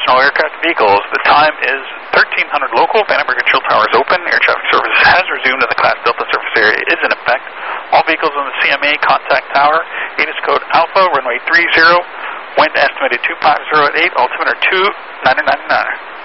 international aircraft vehicles. The time is 1300 local. Vandenberg Control Tower is open. Air traffic service has resumed and the Class Delta surface area is in effect. All vehicles on the CMA contact tower. ATIS code Alpha, runway 30. Wind estimated 250 at 8, altimeter 2999.